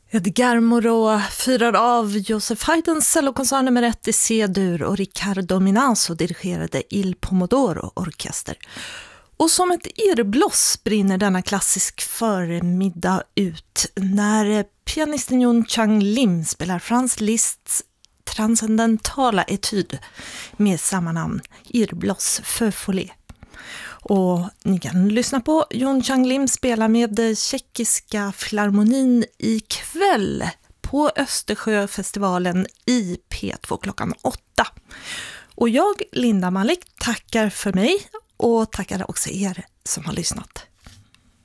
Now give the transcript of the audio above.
Edgar Moreau firar av Joseph Haydns cellokonsert nummer 1 i C-dur och Riccardo Minaso dirigerade Il Pomodoro orkester. Och som ett irrbloss brinner denna klassisk förmiddag ut när pianisten Jun Chang Lim spelar Franz Liszts transcendentala etyd med samma namn, Irrbloss för Folie. Och ni kan lyssna på Jun Chang Lim spela med tjeckiska filharmonin ikväll på Östersjöfestivalen i P2 klockan 8. Och jag, Linda Malik, tackar för mig och tackar också er som har lyssnat.